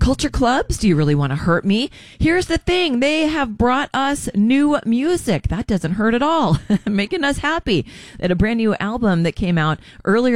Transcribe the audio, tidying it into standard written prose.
Culture clubs, do you really want to hurt me? Here's the thing. They have brought us new music. That doesn't hurt at all. Making us happy. They had a brand new album that came out earlier